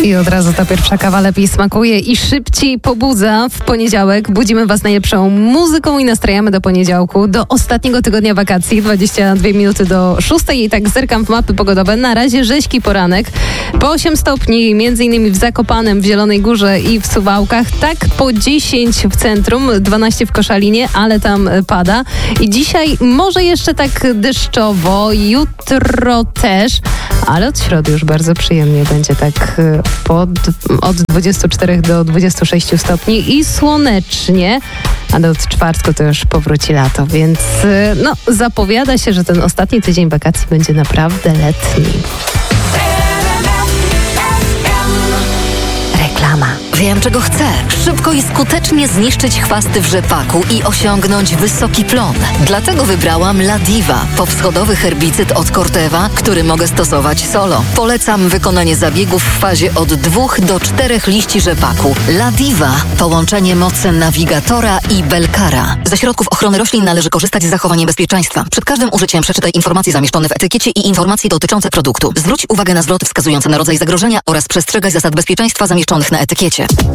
I od razu ta pierwsza kawa lepiej smakuje i szybciej pobudza. W poniedziałek budzimy Was najlepszą muzyką i nastrajamy do poniedziałku, do ostatniego tygodnia wakacji, 22 minuty do 6. I tak zerkam w mapy pogodowe. Na razie rzeźki poranek, po 8 stopni, między innymi w Zakopanem, w Zielonej Górze i w Suwałkach. Tak po 10 w centrum, 12 w Koszalinie, ale tam pada. I dzisiaj może jeszcze tak deszczowo, jutro też, ale od środy już bardzo przyjemnie będzie, tak od 24 do 26 stopni i słonecznie, ale od czwartku to już powróci lato, więc zapowiada się, że ten ostatni tydzień wakacji będzie naprawdę letni. Reklama. Wiem, czego chcę. Szybko i skutecznie zniszczyć chwasty w rzepaku i osiągnąć wysoki plon. Dlatego wybrałam Ladiva, powschodowy herbicyd od Corteva, który mogę stosować solo. Polecam wykonanie zabiegów w fazie od 2 do 4 liści rzepaku. Ladiva, połączenie mocy Navigatora i Belcara. Ze środków ochrony roślin należy korzystać z zachowaniem bezpieczeństwa. Przed każdym użyciem przeczytaj informacje zamieszczone w etykiecie i informacje dotyczące produktu. Zwróć uwagę na zwroty wskazujące na rodzaj zagrożenia oraz przestrzegaj zasad bezpieczeństwa zamieszczonych na etykiecie.